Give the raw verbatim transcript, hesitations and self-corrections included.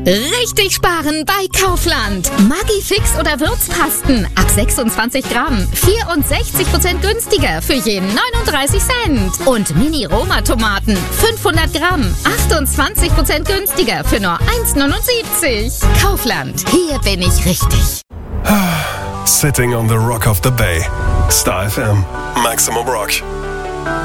Richtig sparen bei Kaufland. Maggi Fix oder Würzpasten ab sechsundzwanzig Gramm. vierundsechzig Prozent günstiger für jeden neununddreißig Cent. Und Mini-Roma-Tomaten fünfhundert Gramm. achtundzwanzig Prozent günstiger für nur eins neunundsiebzig. Kaufland. Hier bin ich richtig. Sitting on the Rock of the Bay. Star F M. Maximum Rock.